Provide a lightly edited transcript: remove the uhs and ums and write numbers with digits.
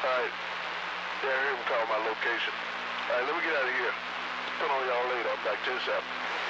Alright. Yeah, I heard him call my location. Alright, let me get out of here. Put on y'all later. I'm back to the south.